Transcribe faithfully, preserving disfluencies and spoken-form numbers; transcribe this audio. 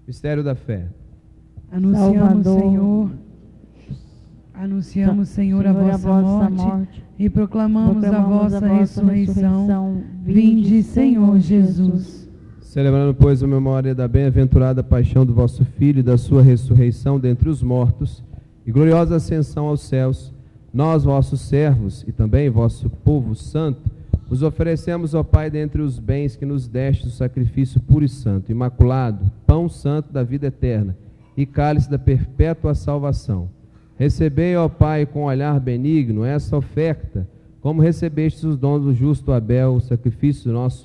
Mistério da fé. Anunciamos, Salvador, Senhor, anunciamos, Senhor, a Senhor, vossa morte e proclamamos a vossa ressurreição. Vinde, Senhor Jesus. Celebrando, pois, a memória da bem-aventurada paixão do vosso Filho e da sua ressurreição dentre os mortos e gloriosa ascensão aos céus, nós, vossos servos, e também vosso povo santo, vos oferecemos, ó Pai, dentre os bens que nos deste o sacrifício puro e santo, imaculado, pão santo da vida eterna e cálice da perpétua salvação. Recebei, ó Pai, com olhar benigno essa oferta, como recebestes os dons do justo Abel, o sacrifício nosso